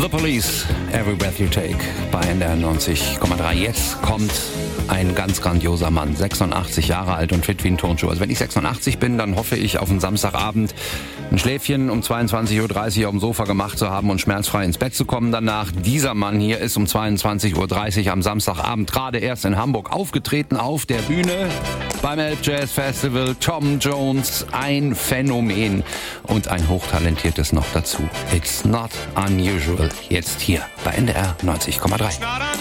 The Police, Every Breath You Take bei NDR 90,3. Jetzt kommt ein ganz grandioser Mann, 86 Jahre alt und fit wie ein Turnschuh. Also wenn ich 86 bin, dann hoffe ich auf einen Samstagabend ein Schläfchen um 22.30 Uhr auf dem Sofa gemacht zu haben und schmerzfrei ins Bett zu kommen danach. Dieser Mann hier ist um 22.30 Uhr am Samstagabend gerade erst in Hamburg aufgetreten auf der Bühne beim Elb Jazz Festival. Tom Jones, ein Phänomen und ein hochtalentiertes noch dazu. It's not unusual. Jetzt hier bei NDR 90,3.